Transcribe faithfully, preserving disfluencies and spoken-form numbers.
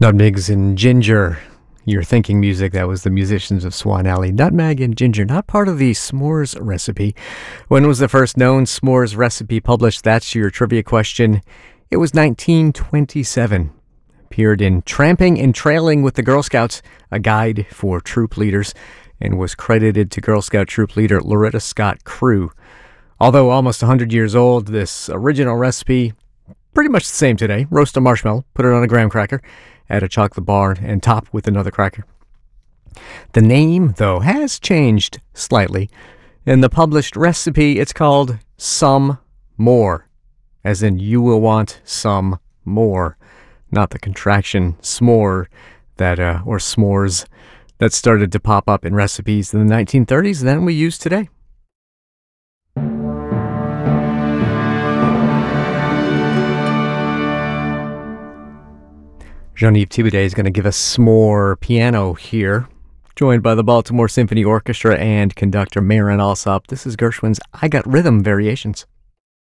Nutmegs and ginger. You're thinking music. That was the musicians of Swan Alley. Nutmeg and ginger, not part of the s'mores recipe. When was the first known s'mores recipe published? That's your trivia question. It was nineteen twenty-seven. Appeared in Tramping and Trailing with the Girl Scouts, a guide for troop leaders, and was credited to Girl Scout troop leader Loretta Scott Crew. Although almost one hundred years old, this original recipe, pretty much the same today. Roast a marshmallow, put it on a graham cracker, add a chocolate bar, and top with another cracker. The name, though, has changed slightly. In the published recipe, it's called Some More, as in you will want some more, not the contraction s'more that, uh, or s'mores that started to pop up in recipes in the nineteen thirties and then we use today. Jean-Yves Thibaudet is going to give us s'more piano here, joined by the Baltimore Symphony Orchestra and conductor Marin Alsop. This is Gershwin's I Got Rhythm Variations.